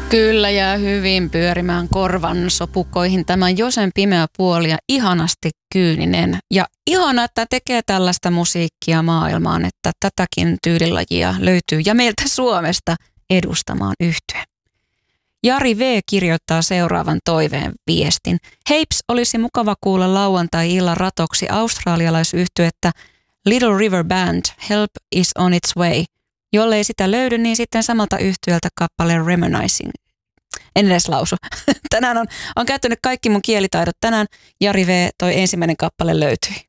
Kyllä jää hyvin pyörimään korvan sopukoihin tämän Josen pimeä puoli ja ihanasti kyyninen. Ja ihana, että tekee tällaista musiikkia maailmaan, että tätäkin tyylilajia löytyy ja meiltä Suomesta edustamaan yhtye. Jari V. kirjoittaa seuraavan toiveen viestin. Heips, olisi mukava kuulla lauantai-illan ratoksi australialaisyhtyettä Little River Band, Help is on its way. Jollei sitä löydy, niin sitten samalta yhtyöltä kappale Reminiscing. En edes lausu. Tänään on käyttänyt kaikki mun kielitaidot. Tänään Jari V. toi ensimmäinen kappale löytyi.